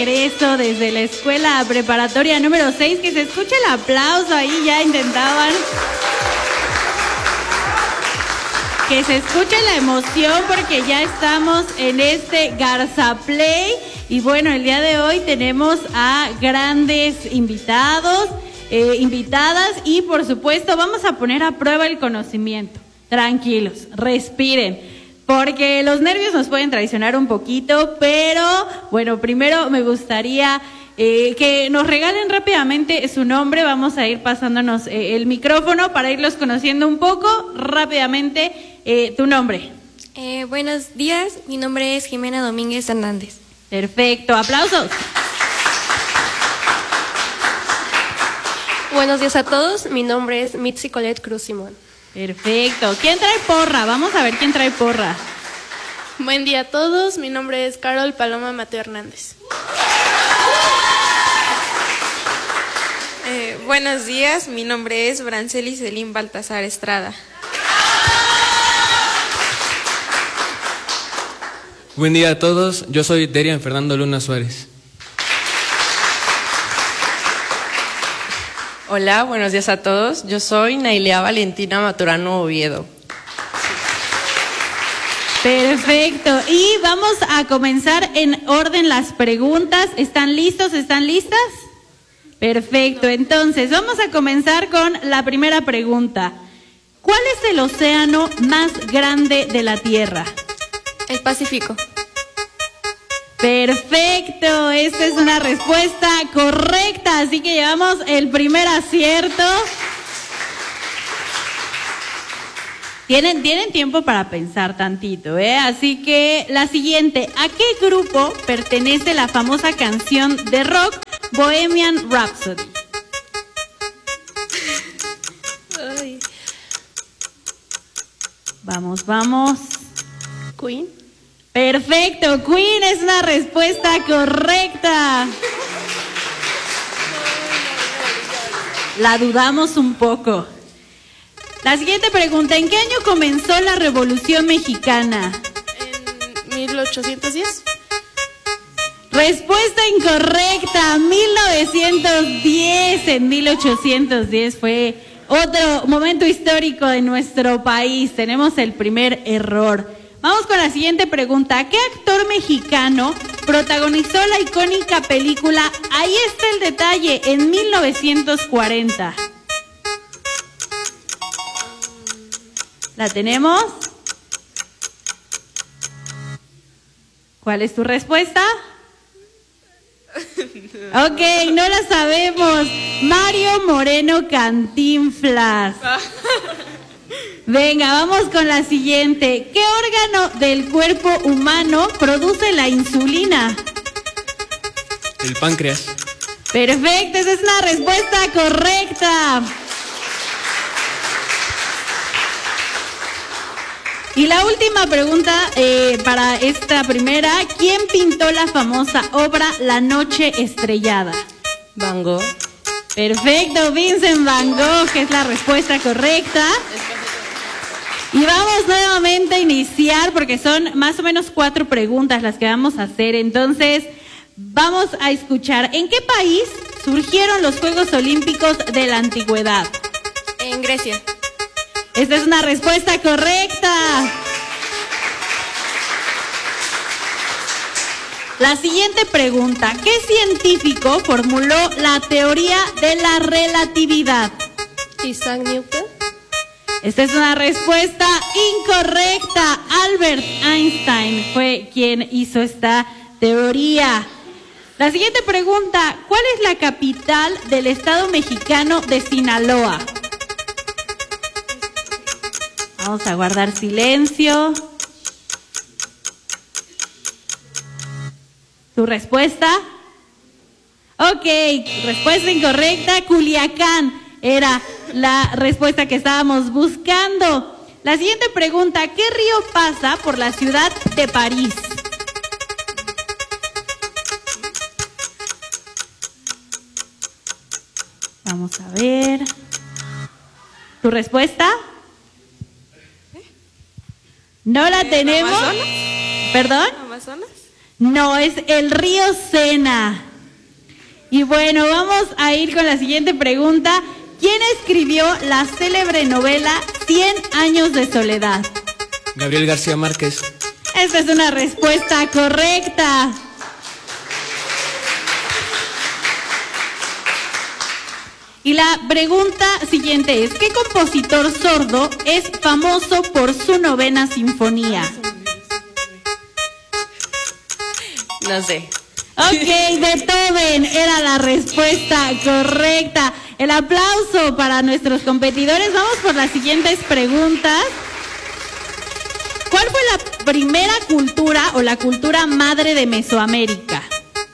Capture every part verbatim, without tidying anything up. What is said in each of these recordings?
regreso desde la escuela preparatoria número seis. Que se escuche el aplauso, ahí ya intentaban. Que se escuche la emoción porque ya estamos en este Garza Play. Y bueno, el día de hoy tenemos a grandes invitados, eh, invitadas y por supuesto vamos a poner a prueba el conocimiento. Tranquilos, respiren, porque los nervios nos pueden traicionar un poquito, pero bueno, primero me gustaría eh, que nos regalen rápidamente su nombre. Vamos a ir pasándonos eh, el micrófono para irlos conociendo un poco rápidamente. Eh, tu nombre. Eh, buenos días, mi nombre es Jimena Domínguez Hernández. Perfecto, aplausos. Buenos días a todos, mi nombre es Mitzi Colette Cruz Simón. Perfecto, ¿quién trae porra? Vamos a ver quién trae porra. Buen día a todos, mi nombre es Carol Paloma Mateo Hernández. Eh, buenos días, mi nombre es Branceli Celín Baltasar Estrada. Buen día a todos, yo soy Derian Fernando Luna Suárez. Hola, buenos días a todos, yo soy Nailea Valentina Maturano Oviedo. Perfecto, y vamos a comenzar en orden las preguntas. ¿Están listos? ¿Están listas? Perfecto, entonces vamos a comenzar con la primera pregunta. ¿Cuál es el océano más grande de la Tierra? El Pacífico. Perfecto, esta es una respuesta correcta, así que llevamos el primer acierto. Tienen, tienen tiempo para pensar tantito, ¿eh? Así que la siguiente, ¿a qué grupo pertenece la famosa canción de rock Bohemian Rhapsody? Ay. Vamos, vamos. Queen. Perfecto, Queen es una respuesta correcta. La dudamos un poco. La siguiente pregunta, ¿en qué año comenzó la Revolución Mexicana? En mil ochocientos diez. Respuesta incorrecta, mil novecientos diez. En mil ochocientos diez fue otro momento histórico de nuestro país. Tenemos el primer error. Vamos con la siguiente pregunta. ¿Qué actor mexicano protagonizó la icónica película Ahí está el detalle en mil novecientos cuarenta? ¿La tenemos? ¿Cuál es tu respuesta? Ok, no la sabemos. Mario Moreno Cantinflas. Venga, vamos con la siguiente. ¿Qué órgano del cuerpo humano produce la insulina? El páncreas. Perfecto, esa es una respuesta correcta. Y la última pregunta eh, para esta primera. ¿Quién pintó la famosa obra La Noche Estrellada? Van Gogh. Perfecto, Vincent Van Gogh, que es la respuesta correcta. Y vamos nuevamente a iniciar porque son más o menos cuatro preguntas las que vamos a hacer. Entonces, vamos a escuchar. ¿En qué país surgieron los Juegos Olímpicos de la Antigüedad? En Grecia. Esta es una respuesta correcta. La siguiente pregunta. ¿Qué científico formuló la teoría de la relatividad? Isaac Newton. Esta es una respuesta incorrecta. Albert Einstein fue quien hizo esta teoría. La siguiente pregunta. ¿Cuál es la capital del estado mexicano de Sinaloa? Vamos a guardar silencio. ¿Tu respuesta? Ok, respuesta incorrecta. Culiacán era la respuesta que estábamos buscando. La siguiente pregunta, ¿qué río pasa por la ciudad de París? Vamos a ver. ¿Tu respuesta? ¿No la tenemos? ¿Amazonas? ¿Perdón? ¿Amazonas? No, es el río Sena. Y bueno, vamos a ir con la siguiente pregunta. ¿Quién escribió la célebre novela Cien años de soledad? Gabriel García Márquez. Esta es una respuesta correcta. Y la pregunta siguiente es, ¿qué compositor sordo es famoso por su novena sinfonía? No sé. Ok, Beethoven era la respuesta correcta. El aplauso para nuestros competidores. Vamos por las siguientes preguntas. ¿Cuál fue la primera cultura o la cultura madre de Mesoamérica?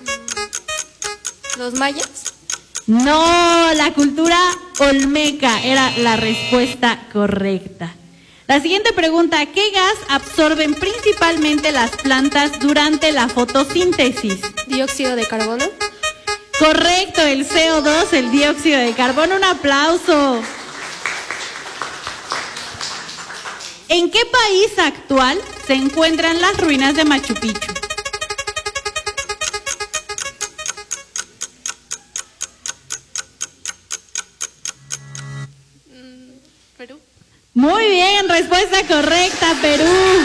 ¿Los mayas? No, la cultura olmeca era la respuesta correcta. La siguiente pregunta, ¿qué gas absorben principalmente las plantas durante la fotosíntesis? ¿Dióxido de carbono? Correcto, el C O dos, el dióxido de carbono. Un aplauso. ¿En qué país actual se encuentran las ruinas de Machu Picchu? Perú. Muy bien, respuesta correcta, Perú.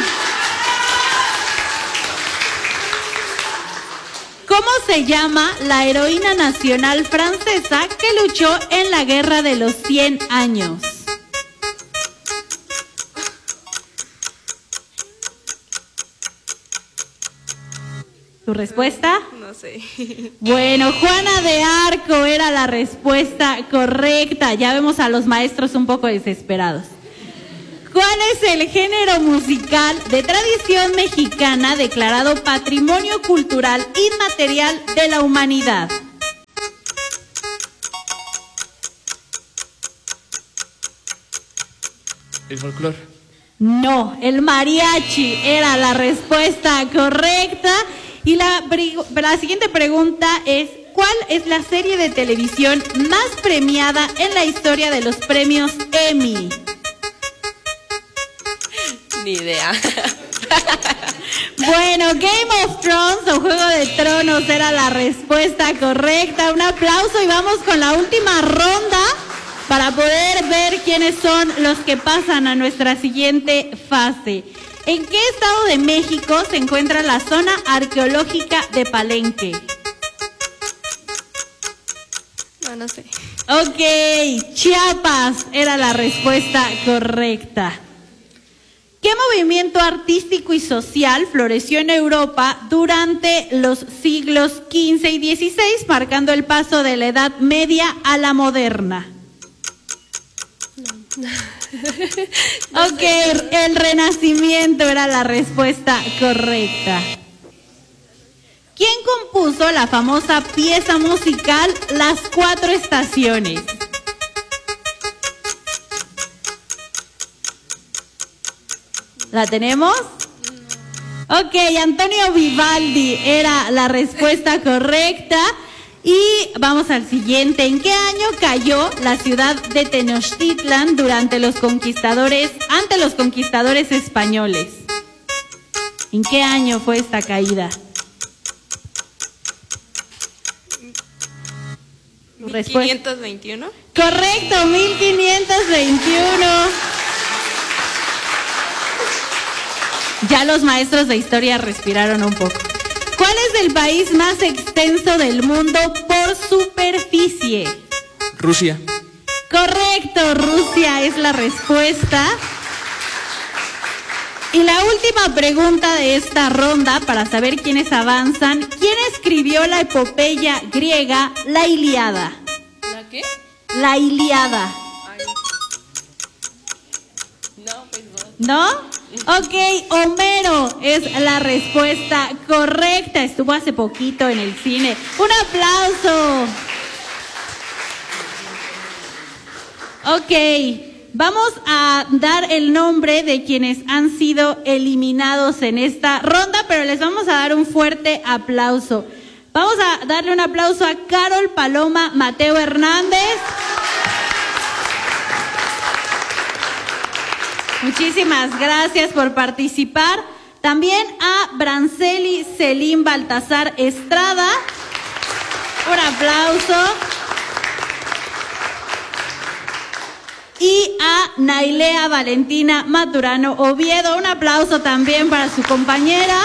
¿Cómo se llama la heroína nacional francesa que luchó en la Guerra de los cien años? ¿Tu respuesta? No sé. Bueno, Juana de Arco era la respuesta correcta. Ya vemos a los maestros un poco desesperados. ¿Cuál es el género musical de tradición mexicana declarado Patrimonio Cultural Inmaterial de la Humanidad? El folclore. No, el mariachi era la respuesta correcta. Y la, la siguiente pregunta es, ¿cuál es la serie de televisión más premiada en la historia de los premios Emmy? Ni idea. Bueno, Game of Thrones o Juego de Tronos era la respuesta correcta. Un aplauso y vamos con la última ronda para poder ver quiénes son los que pasan a nuestra siguiente fase. ¿En qué estado de México se encuentra la zona arqueológica de Palenque? No, no sé. Ok, Chiapas era la respuesta correcta. ¿Qué movimiento artístico y social floreció en Europa durante los siglos quince y dieciséis, marcando el paso de la Edad Media a la moderna? Ok, el Renacimiento era la respuesta correcta. ¿Quién compuso la famosa pieza musical Las Cuatro Estaciones? ¿La tenemos? Ok, Antonio Vivaldi era la respuesta correcta. Y vamos al siguiente. ¿En qué año cayó la ciudad de Tenochtitlan durante los conquistadores, ante los conquistadores españoles? ¿En qué año fue esta caída? mil quinientos veintiuno. Correcto, mil quinientos veintiuno. Ya los maestros de historia respiraron un poco. ¿Cuál es el país más extenso del mundo por superficie? Rusia. Correcto, Rusia es la respuesta. Y la última pregunta de esta ronda para saber quiénes avanzan. ¿Quién escribió la epopeya griega La Ilíada? ¿La qué? La Ilíada. No, pues no. ¿No? Ok, Homero es la respuesta correcta. Estuvo hace poquito en el cine. ¡Un aplauso! Ok, vamos a dar el nombre de quienes han sido eliminados en esta ronda, pero les vamos a dar un fuerte aplauso. Vamos a darle un aplauso a Carol Paloma Mateo Hernández. Muchísimas gracias por participar. También a Branceli Celín Baltasar Estrada. Un aplauso. Y a Nailea Valentina Maturano Oviedo. Un aplauso también para su compañera.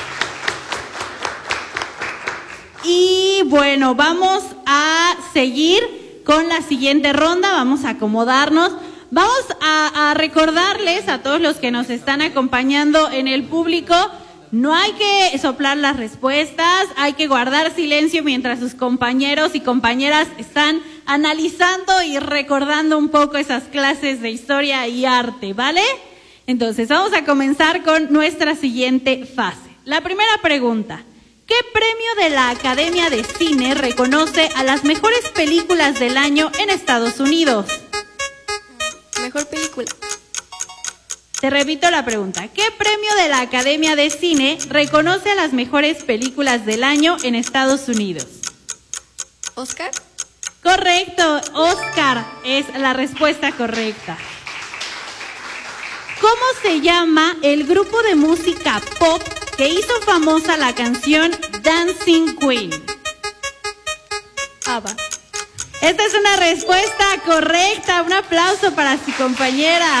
Y bueno, vamos a seguir con la siguiente ronda. Vamos a acomodarnos. Vamos a, a recordarles a todos los que nos están acompañando en el público, no hay que soplar las respuestas, hay que guardar silencio mientras sus compañeros y compañeras están analizando y recordando un poco esas clases de historia y arte, ¿vale? Entonces, vamos a comenzar con nuestra siguiente fase. La primera pregunta: ¿qué premio de la Academia de Cine reconoce a las mejores películas del año en Estados Unidos? Mejor película. Te repito la pregunta. ¿Qué premio de la Academia de Cine reconoce a las mejores películas del año en Estados Unidos? ¿Oscar? Correcto, Oscar es la respuesta correcta. ¿Cómo se llama el grupo de música pop que hizo famosa la canción Dancing Queen? ABBA. Esta es una respuesta correcta. Un aplauso para su compañera.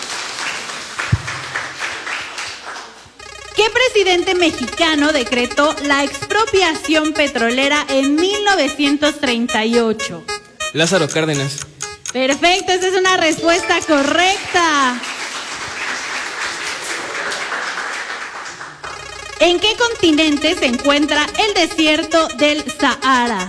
¿Qué presidente mexicano decretó la expropiación petrolera en mil novecientos treinta y ocho? Lázaro Cárdenas. Perfecto, esa es una respuesta correcta. ¿En qué continente se encuentra el desierto del Sahara?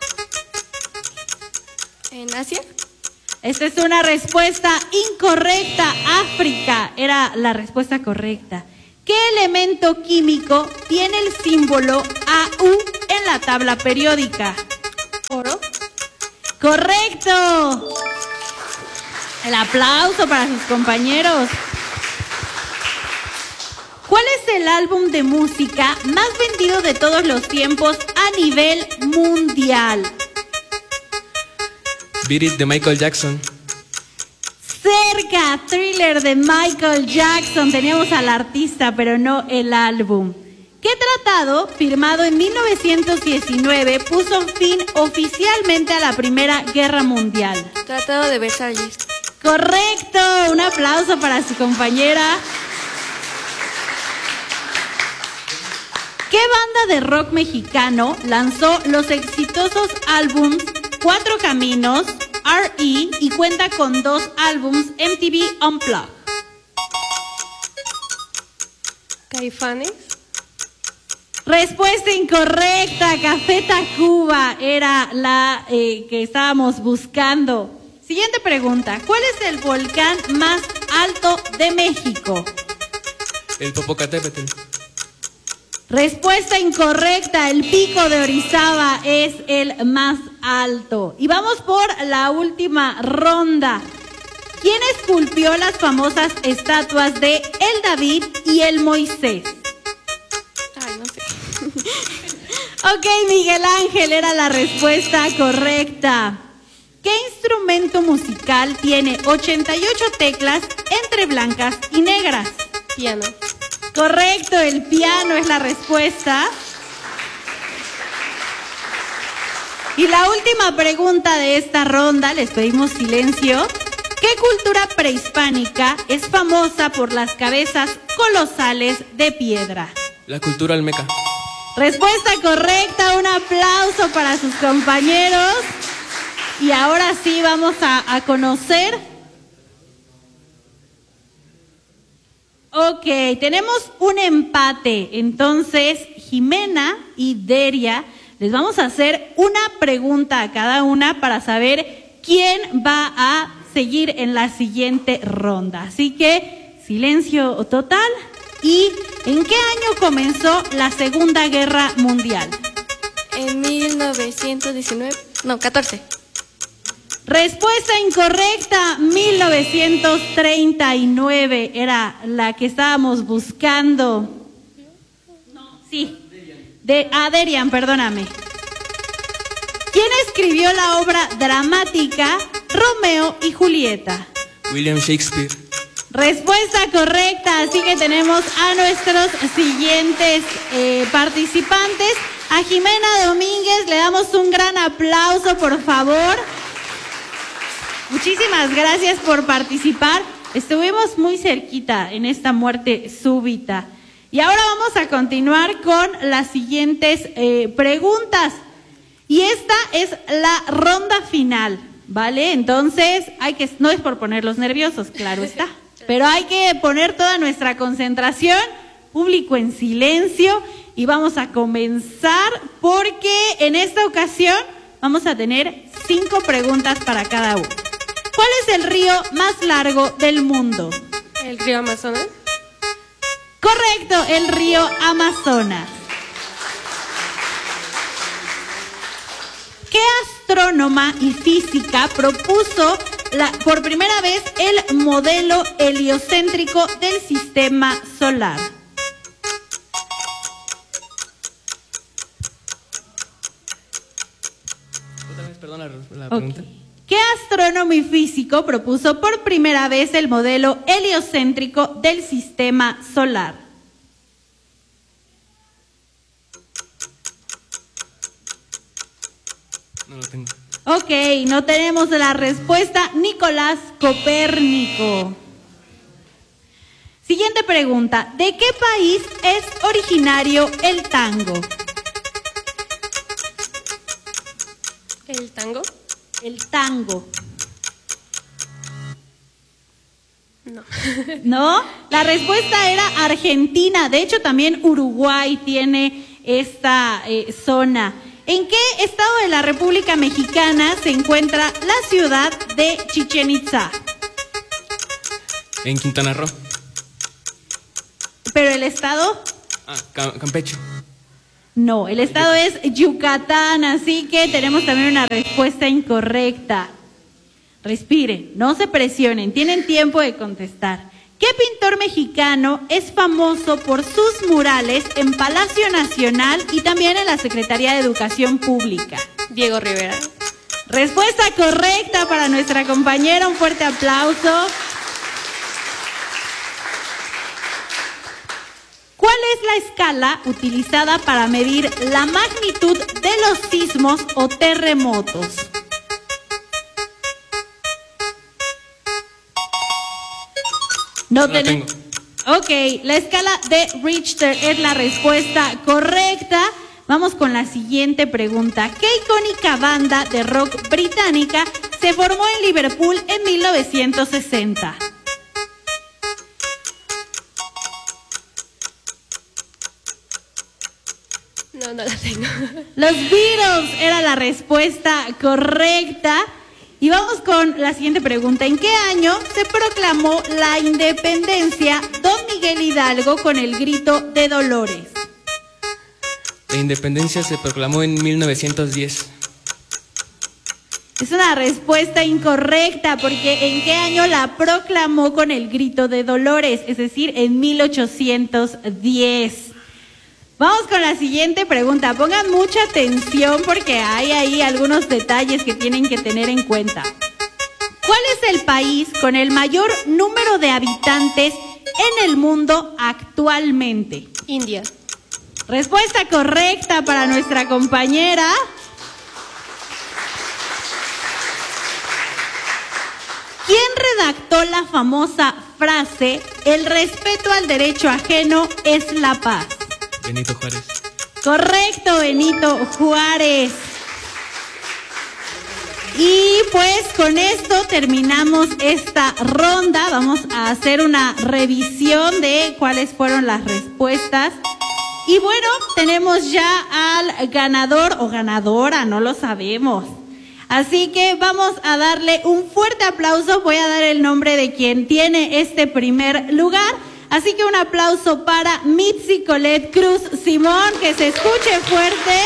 ¿En Asia? Esta es una respuesta incorrecta. África era la respuesta correcta. ¿Qué elemento químico tiene el símbolo A U en la tabla periódica? ¿Oro? ¡Correcto! El aplauso para sus compañeros. ¿Cuál es el álbum de música más vendido de todos los tiempos a nivel mundial? Beat It de Michael Jackson. Cerca, Thriller de Michael Jackson. Teníamos al artista, pero no el álbum. ¿Qué tratado, firmado en mil novecientos diecinueve, puso fin oficialmente a la Primera Guerra Mundial? Tratado de Versalles. Correcto, un aplauso para su compañera. ¿Qué banda de rock mexicano lanzó los exitosos álbums Cuatro Caminos, R E y cuenta con dos álbums M T V Unplugged? Caifanes. Respuesta incorrecta. Café Tacuba era la eh, que estábamos buscando. Siguiente pregunta. ¿Cuál es el volcán más alto de México? El Popocatépetl. Respuesta incorrecta. El Pico de Orizaba es el más alto. Y vamos por la última ronda. ¿Quién esculpió las famosas estatuas de el David y el Moisés? Ay, no sé. Ok, Miguel Ángel era la respuesta correcta. ¿Qué instrumento musical tiene ochenta y ocho teclas entre blancas y negras? Piano. Correcto, el piano es la respuesta. Y la última pregunta de esta ronda, les pedimos silencio. ¿Qué cultura prehispánica es famosa por las cabezas colosales de piedra? La cultura olmeca. Respuesta correcta, un aplauso para sus compañeros. Y ahora sí vamos a, a conocer. Ok, tenemos un empate. Entonces, Jimena y Deria, les vamos a hacer una pregunta a cada una para saber quién va a seguir en la siguiente ronda. Así que, silencio total. ¿Y en qué año comenzó la Segunda Guerra Mundial? En mil novecientos diecinueve. No, catorce. Respuesta incorrecta, mil novecientos treinta y nueve era la que estábamos buscando. No, sí. De, ah, Derian, perdóname. ¿Quién escribió la obra dramática Romeo y Julieta? William Shakespeare. Respuesta correcta, así que tenemos a nuestros siguientes eh, participantes. A Jimena Domínguez le damos un gran aplauso, por favor. Muchísimas gracias por participar. Estuvimos muy cerquita en esta muerte súbita. Y ahora vamos a continuar con las siguientes eh, preguntas. Y esta es la ronda final, ¿vale? Entonces, hay que, no es por ponerlos nerviosos, claro está. Pero hay que poner toda nuestra concentración, público en silencio, y vamos a comenzar porque en esta ocasión vamos a tener cinco preguntas para cada uno. ¿Cuál es el río más largo del mundo? El río Amazonas. Correcto, el río Amazonas. ¿Qué astrónoma y física propuso la, por primera vez el modelo heliocéntrico del sistema solar? Otra vez, perdón la, la Okay. pregunta. ¿Qué astrónomo y físico propuso por primera vez el modelo heliocéntrico del sistema solar? No lo tengo. Ok, no tenemos la respuesta. Nicolás Copérnico. Siguiente pregunta. ¿De qué país es originario el tango? El tango. El tango. No. ¿No? La respuesta era Argentina. De hecho, también Uruguay tiene esta eh, zona. ¿En qué estado de la República Mexicana se encuentra la ciudad de Chichén Itzá? En Quintana Roo. ¿Pero el estado? Ah, Cam- Campeche. No, el estado es Yucatán, así que tenemos también una respuesta incorrecta. Respiren, no se presionen, tienen tiempo de contestar. ¿Qué pintor mexicano es famoso por sus murales en Palacio Nacional y también en la Secretaría de Educación Pública? Diego Rivera. Respuesta correcta para nuestra compañera, un fuerte aplauso. ¿Cuál es la escala utilizada para medir la magnitud de los sismos o terremotos? No, No la tenemos. tengo. Ok, la escala de Richter es la respuesta correcta. Vamos con la siguiente pregunta. ¿Qué icónica banda de rock británica se formó en Liverpool en mil novecientos sesenta? No, no la tengo. Los Beatles era la respuesta correcta. Y vamos con la siguiente pregunta. ¿En qué año se proclamó la independencia Don Miguel Hidalgo con el grito de Dolores? La independencia se proclamó en mil novecientos diez. Es una respuesta incorrecta porque ¿en qué año la proclamó con el grito de Dolores? Es decir, en mil ochocientos diez. Vamos con la siguiente pregunta. Pongan mucha atención porque hay ahí algunos detalles que tienen que tener en cuenta. ¿Cuál es el país con el mayor número de habitantes en el mundo actualmente? India. Respuesta correcta para nuestra compañera. ¿Quién redactó la famosa frase, el respeto al derecho ajeno es la paz? Benito Juárez. Correcto, Benito Juárez. Y pues con esto terminamos esta ronda. Vamos a hacer una revisión de cuáles fueron las respuestas. Y bueno, tenemos ya al ganador o ganadora, no lo sabemos. Así que vamos a darle un fuerte aplauso. Voy a dar el nombre de quien tiene este primer lugar. Así que un aplauso para Mitzi Colette Cruz Simón, que se escuche fuerte.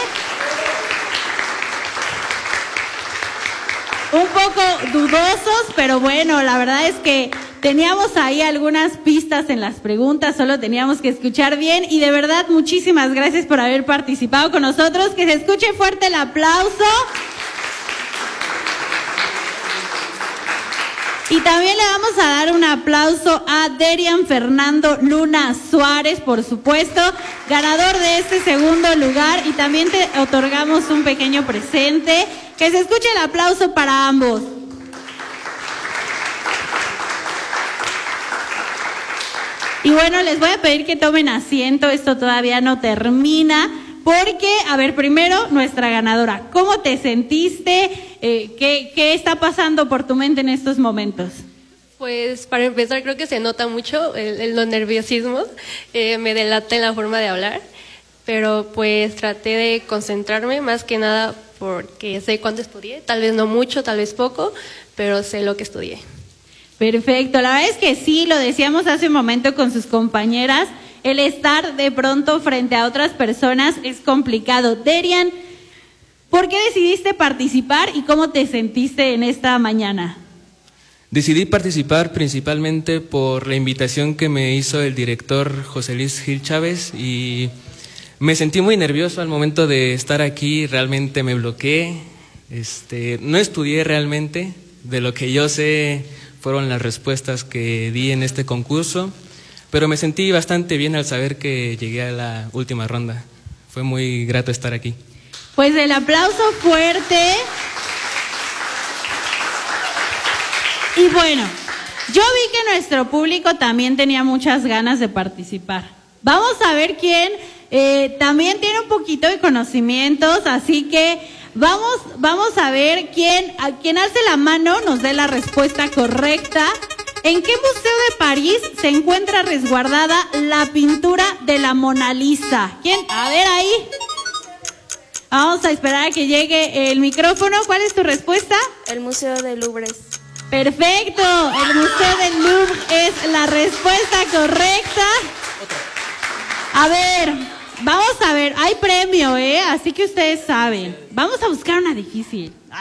Un poco dudosos, pero bueno, la verdad es que teníamos ahí algunas pistas en las preguntas, solo teníamos que escuchar bien y de verdad muchísimas gracias por haber participado con nosotros. Que se escuche fuerte el aplauso. Y también le vamos a dar un aplauso a Derian Fernando Luna Suárez, por supuesto, ganador de este segundo lugar. Y también te otorgamos un pequeño presente. Que se escuche el aplauso para ambos. Y bueno, les voy a pedir que tomen asiento, esto todavía no termina, porque, a ver, primero, nuestra ganadora, ¿cómo te sentiste? Eh, ¿qué, ¿Qué está pasando por tu mente en estos momentos? Pues para empezar creo que se nota mucho el, el los nerviosismos, eh, me delata en la forma de hablar, pero pues traté de concentrarme más que nada porque sé cuánto estudié, tal vez no mucho, tal vez poco, pero sé lo que estudié. Perfecto, la verdad es que sí, lo decíamos hace un momento con sus compañeras, el estar de pronto frente a otras personas es complicado. Derian, ¿por qué decidiste participar y cómo te sentiste en esta mañana? Decidí participar principalmente por la invitación que me hizo el director José Luis Gil Chávez y me sentí muy nervioso al momento de estar aquí, realmente me bloqueé, este, no estudié realmente, de lo que yo sé fueron las respuestas que di en este concurso, pero me sentí bastante bien al saber que llegué a la última ronda. Fue muy grato estar aquí. Pues el aplauso fuerte. Y bueno, yo vi que nuestro público también tenía muchas ganas de participar. Vamos a ver quién eh, también tiene un poquito de conocimientos, así que Vamos, vamos a ver quién, a quien alce la mano nos dé la respuesta correcta. ¿En qué museo de París se encuentra resguardada la pintura de la Mona Lisa? ¿Quién? A ver ahí. Vamos a esperar a que llegue el micrófono. ¿Cuál es tu respuesta? El Museo del Louvre. Perfecto, el Museo del Louvre es la respuesta correcta. A ver, vamos a ver, hay premio, ¿eh? Así que ustedes saben. Vamos a buscar una difícil.